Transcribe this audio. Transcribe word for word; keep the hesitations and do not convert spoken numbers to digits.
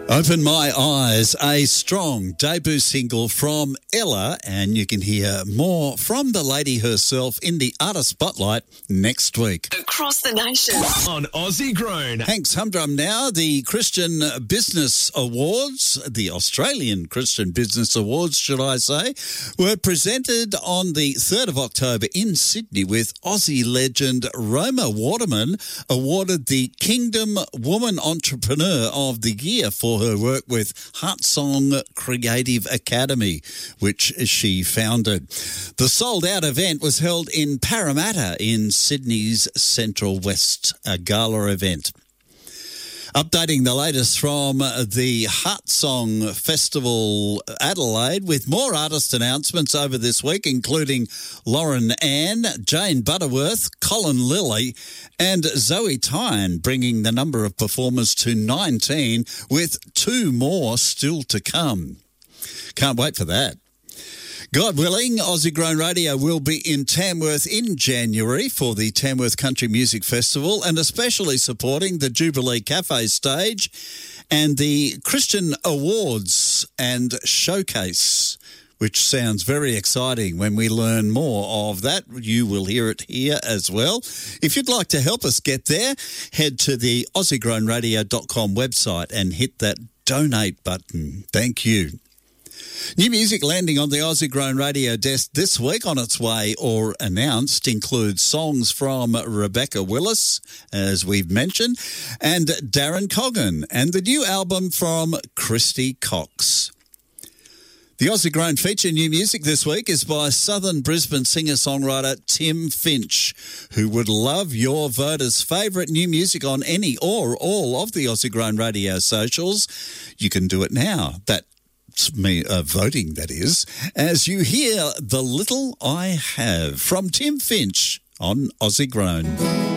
Open My Eyes, a strong debut single from Ella, and you can hear more from the lady herself in the Artist Spotlight next week. Across the nation. On Aussie Grown. Hank's Humdrum now. The Christian Business Awards, the Australian Christian Business Awards, should I say, were presented on the third of October in Sydney, with Aussie legend Roma Waterman awarded the Kingdom Woman Entrepreneur of the Year for her work with Heartsong Creative Academy, which she founded. The sold-out event was held in Parramatta in Sydney's Central West, a gala event. Updating the latest from the Heartsong Festival Adelaide, with more artist announcements over this week, including Lauren Ann, Jane Butterworth, Colin Lilly and Zoe Tyne, bringing the number of performers to nineteen, with two more still to come. Can't wait for that. God willing, Aussie Grown Radio will be in Tamworth in January for the Tamworth Country Music Festival, and especially supporting the Jubilee Cafe stage and the Christian Awards and Showcase, which sounds very exciting. When we learn more of that, you will hear it here as well. If you'd like to help us get there, head to the aussie grown radio dot com website and hit that donate button. Thank you. New music landing on the Aussie Grown Radio desk this week, on its way or announced, includes songs from Rebecca Willis, as we've mentioned, and Darren Coggan, and the new album from Christy Cox. The Aussie Grown feature new music this week is by Southern Brisbane singer-songwriter Tim Finch, who would love your voters' favourite new music on any or all of the Aussie Grown Radio socials. You can do it now. That me uh, voting, that is, as you hear The Little I Have from Tim Finch on Aussie Grown.